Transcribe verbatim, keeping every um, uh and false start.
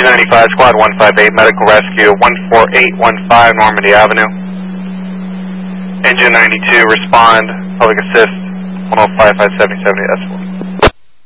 Engine ninety-five, Squad one five eight, Medical Rescue, one four eight one five, Normandy Avenue. Engine ninety-two, respond, Public Assist, one oh five, five seventy, seventy, S four.